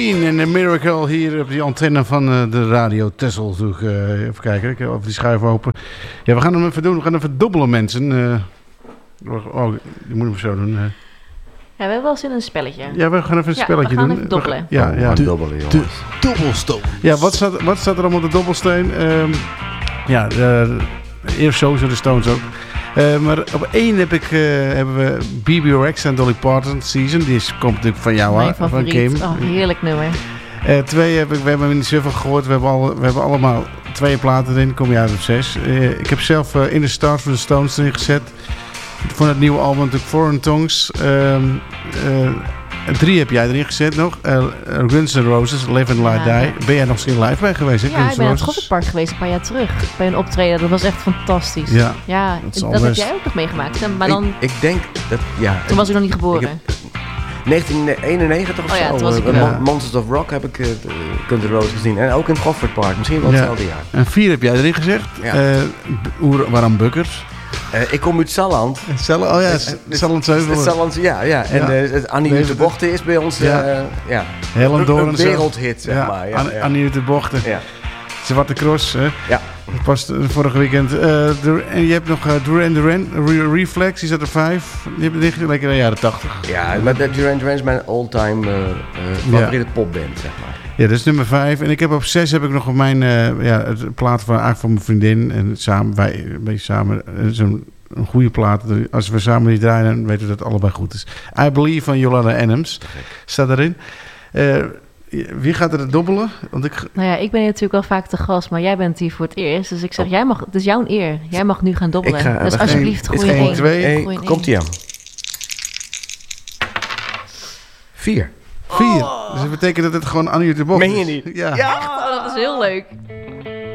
Queen en A Miracle hier op die antenne van de Radio Texel. Even kijken, ik heb die schuif open. Ja, we gaan hem even doen. We gaan even dobbelen, mensen. Die moeten we zo doen. Ja, we hebben wel zin in een spelletje. Ja, we gaan even een spelletje doen. We gaan even dobbelen. Ja. Dobbelen, jongens. De dobbelsteen. Ja, wat staat er allemaal op de dobbelsteen? Eerst sowieso de Stones ook. Maar op 1 hebben we BB Rex en Dolly Parton Season. Komt natuurlijk van jou, mijn van favoriet. Kim. Oh, heerlijk nummer. 2 we hebben hem in de zoveel gehoord. We hebben allemaal 2 platen erin. Kom je uit op 6. Ik heb zelf In The Stars van de Stones erin gezet. Van het nieuwe album natuurlijk Foreign Tongues. 3 heb jij erin gezet nog. Guns N' Roses, Live and Let Die. Ben jij nog eens in live bij geweest? Hè? Ja, ik ben aan het Goffertpark geweest een paar jaar terug. Bij een optreden. Dat was echt fantastisch. Ja, dat heb jij ook nog meegemaakt. Maar dan, ik denk dat... Ja, toen was ik nog niet geboren. 1991 of zo. Toen was ik wel. Monsters of Rock heb ik Guns N' Roses gezien. En ook in Goffertpark. Misschien wel hetzelfde jaar. En 4 heb jij erin gezegd. Ja. Waarom Bukkers? Ik kom uit Salland. Salland, ja. En Annie uit de Bochten is bij ons een wereldhit, zeg maar. Ja, Annie uit de Bochten. Ja. Zwarte Cross, hè? Ja. Dat past vorige weekend. En je hebt nog Duran Duran, Reflex, die zat er 5. Die heb je lekker in de jaren 80. Ja, maar Duran Duran is mijn all-time favoriete popband, zeg maar. Ja, dat is nummer 5. En ik heb op 6 heb ik nog op mijn het plaat van mijn vriendin. En wij een beetje samen zo'n goede plaat. Als we samen die draaien, dan weten we dat het allebei goed is. I Believe van Yolanda Adams staat erin. Wie gaat er dobbelen? Want ik ben hier natuurlijk wel vaak te gast, maar jij bent hier voor het eerst. Dus ik zeg, het is jouw eer. Jij mag nu gaan dobbelen. Dus alsjeblieft, gooi 1. 2. Komt-ie aan. 4. Dus dat betekent dat het gewoon Annie uit de Bocht is. Meen je niet? Ja. Oh, dat is heel leuk.